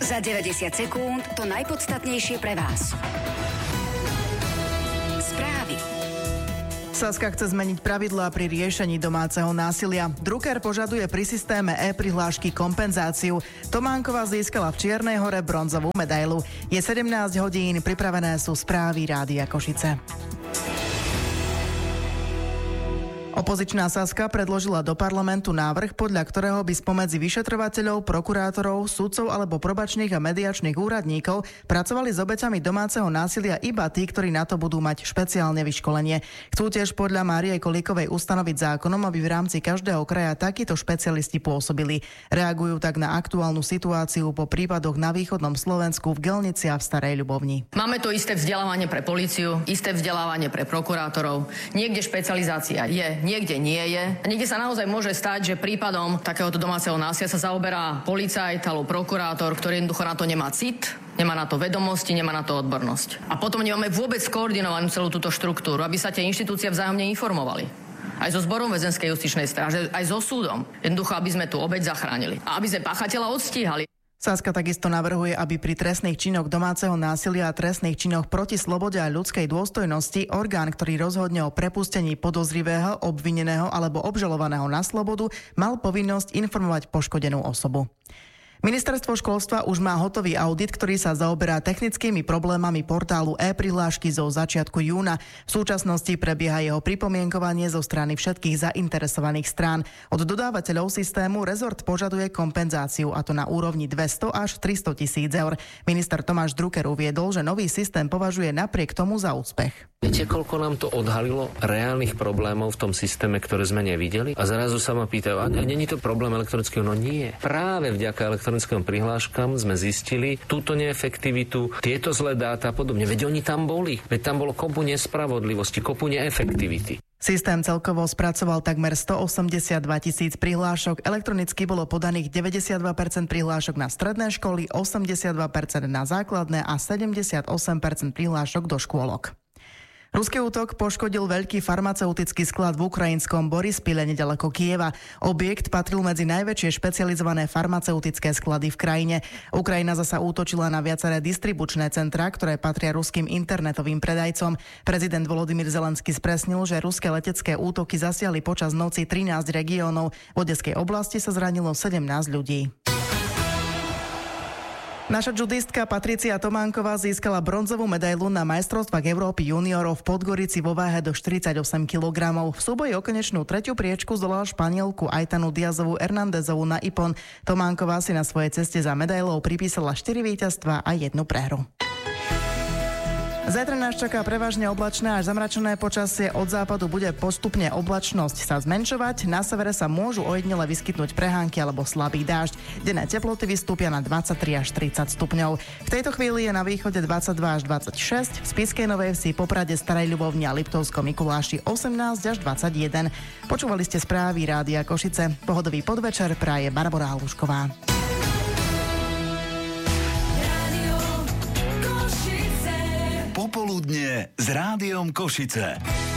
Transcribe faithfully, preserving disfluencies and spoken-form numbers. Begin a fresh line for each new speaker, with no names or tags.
Za deväťdesiat sekúnd to najpodstatnejšie pre vás. Správy.
Saska chce zmeniť pravidlá pri riešení domáceho násilia. Drucker požaduje pri systéme e-prihlášky kompenzáciu. Tománková získala v Čiernej Hore bronzovú medailu. Je sedemnásť hodín, pripravené sú správy Rádia Košice. Opozičná Saska predložila do parlamentu návrh, podľa ktorého by spomedzi vyšetrovateľov, prokurátorov, sudcov alebo probačných a mediačných úradníkov pracovali s obeťami domáceho násilia iba tí, ktorí na to budú mať špeciálne vyškolenie. Chcú tiež podľa Márie Kolíkovej ustanoviť zákonom, aby v rámci každého kraja takíto špecialisti pôsobili. Reagujú tak na aktuálnu situáciu po prípadoch na východnom Slovensku v Gelnici a v Starej Ľubovni.
Máme to isté vzdelávanie pre políciu, isté vzdelávanie pre prokurátorov. Niekde špecializácia je, niekde nie je. A niekde sa naozaj môže stať, že prípadom takéhoto domáceho násilia sa zaoberá policajt alebo prokurátor, ktorý jednoducho na to nemá cit, nemá na to vedomosti, nemá na to odbornosť. A potom nemáme vôbec koordinovanú celú túto štruktúru, aby sa tie inštitúcie vzájomne informovali. Aj so zborom väzenskej justičnej stráže, aj so súdom. Jednoducho, aby sme tú obeť zachránili. A aby sme páchateľa odstíhali.
Saska takisto navrhuje, aby pri trestných činoch domáceho násilia a trestných činoch proti slobode a ľudskej dôstojnosti orgán, ktorý rozhodne o prepustení podozrivého, obvineného alebo obžalovaného na slobodu, mal povinnosť informovať poškodenú osobu. Ministerstvo školstva už má hotový audit, ktorý sa zaoberá technickými problémami portálu e-prihlášky zo začiatku júna. V súčasnosti prebieha jeho pripomienkovanie zo strany všetkých zainteresovaných strán. Od dodávateľov systému rezort požaduje kompenzáciu, a to na úrovni dvesto až tristo tisíc eur. Minister Tomáš Drucker uviedol, že nový systém považuje napriek tomu za úspech.
Viete, koľko nám to odhalilo reálnych problémov v tom systéme, ktoré sme nevideli? A zrazu sa ma pýtajú, a není to problém elektronického? No nie. Práve vďaka elektronickému prihláškam sme zistili túto neefektivitu, tieto zlé dáta a podobne. Veď oni tam boli. Veď tam bolo kopu nespravodlivosti, kopu neefektivity.
Systém celkovo spracoval takmer stoosemdesiatdva tisíc prihlášok. Elektronicky bolo podaných deväťdesiatdva percent prihlášok na stredné školy, osemdesiatdva percent na základné a sedemdesiatosem percent prihlášok do škôlok. Ruský útok poškodil veľký farmaceutický sklad v ukrajinskom Borispile nedaleko Kieva. Objekt patril medzi najväčšie špecializované farmaceutické sklady v krajine. Ukrajina zasa útočila na viaceré distribučné centrá, ktoré patria ruským internetovým predajcom. Prezident Volodymyr Zelenský spresnil, že ruské letecké útoky zasiahli počas noci trinásť regiónov. V Odeskej oblasti sa zranilo sedemnásť ľudí. Naša judistka Patricia Tománková získala bronzovú medailu na majstrovstvách Európy juniorov v Podgorici vo váhe do štyridsaťosem kilogramov. V súboji o konečnú tretiu priečku zdolala Španielku Aitanu Diazovu Hernandezovú na Ipon. Tománková si na svojej ceste za medailou pripísala štyri víťazstvá a jednu prehru. Zajtra nás čaká prevažne oblačné až zamračené počasie. Od západu bude postupne oblačnosť sa zmenšovať. Na severe sa môžu ojedinele vyskytnúť prehánky alebo slabý dážď. Denné teploty vystúpia na dvadsaťtri až tridsať stupňov. V tejto chvíli je na východe dvadsaťdva až dvadsaťšesť, v Spišskej Novej Vsi, Poprade, Starej Ľubovni a Liptovskom Mikuláši osemnásť až dvadsaťjeden. Počúvali ste správy Rádia Košice. Pohodový podvečer praje Barbora Halušková.
Popoludne s Rádiom Košice.